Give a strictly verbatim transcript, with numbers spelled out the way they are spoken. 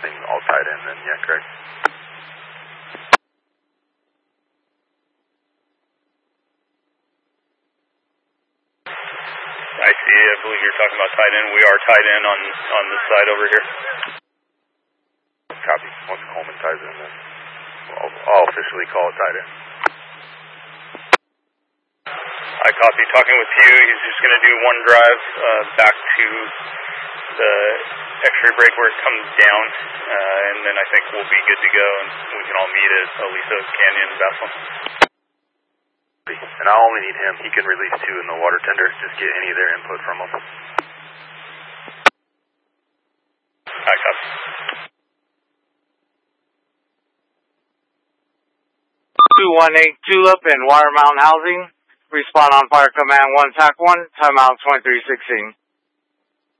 everything all tied in then, yeah, correct. I see, I believe you're talking about tied in. We are tied in on, on this side over here. Copy. Once Coleman ties in, then I'll, I'll officially call it tied in. I copy. Talking with you, he's just going to do one drive uh, back to the X-ray break where it comes down, uh, and then I think we'll be good to go, and we can all meet at Aliso Canyon Bassline. And I only need him. He can release two in the water tender. Just get any of their input from them. I copy. two one eight Tulip and Water Mountain Housing. Respond on fire command one, T A C one, timeout twenty-three sixteen.